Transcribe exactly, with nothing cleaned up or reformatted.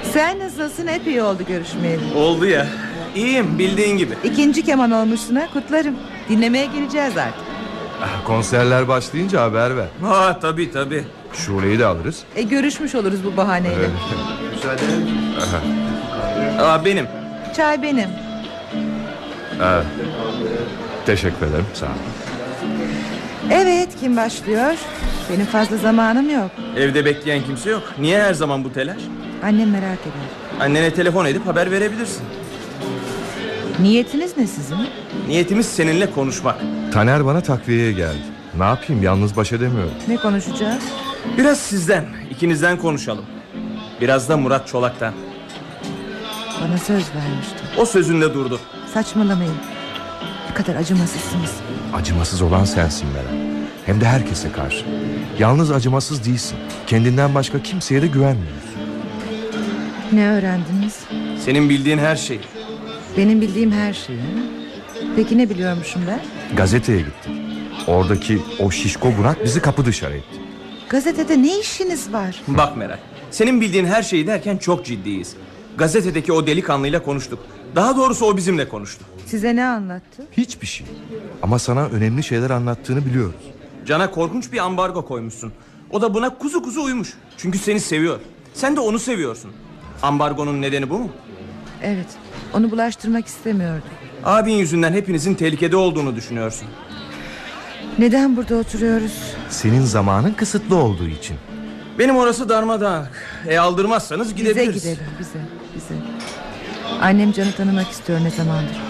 Sen nasılsın? Epey oldu görüşmeyeli. Oldu ya. İyiyim, bildiğin gibi. İkinci keman olmuşsun ha, kutlarım. Dinlemeye geleceğiz artık. Konserler başlayınca haber ver. Ha tabii tabii. Şule'yi de alırız. E görüşmüş oluruz bu bahaneyle. Evet. Müsaade. Aa, benim. Çay benim. Evet. Teşekkür ederim, sağ ol. Evet, kim başlıyor? Benim fazla zamanım yok. Evde bekleyen kimse yok. Niye her zaman bu telaş? Annem merak eder. Annene telefon edip haber verebilirsin. Niyetiniz ne sizin? Niyetimiz seninle konuşmak. Taner bana takviyeye geldi. Ne yapayım, yalnız baş edemiyorum. Ne konuşacağız? Biraz sizden, ikinizden konuşalım. Biraz da Murat Çolak'tan. Bana söz vermişti. O sözünde durdu. Saçmalamayın. Ne kadar acımasızsınız. Acımasız olan sensin Meral. Hem de herkese karşı. Yalnız acımasız değilsin. Kendinden başka kimseye de güvenmiyorsun. Ne öğrendiniz? Senin bildiğin her şey. Benim bildiğim her şeyi. Peki ne biliyormuşum ben? Gazeteye gittik. Oradaki o şişko Burak bizi kapı dışarı etti. Gazetede ne işiniz var? Bak Meral, senin bildiğin her şeyi derken çok ciddiyiz. Gazetedeki o delikanlıyla konuştuk. Daha doğrusu o bizimle konuştu. Size ne anlattı? Hiçbir şey. Ama sana önemli şeyler anlattığını biliyoruz. Can'a korkunç bir ambargo koymuşsun. O da buna kuzu kuzu uymuş. Çünkü seni seviyor. Sen de onu seviyorsun. Ambargonun nedeni bu mu? Evet, onu bulaştırmak istemiyordum. Abin yüzünden hepinizin tehlikede olduğunu düşünüyorsun. Neden burada oturuyoruz? Senin zamanın kısıtlı olduğu için. Benim orası darmadağınık. E aldırmazsanız gidebiliriz. Bize gidelim, bize, bize. Annem Can'ı tanımak istiyor ne zamandır.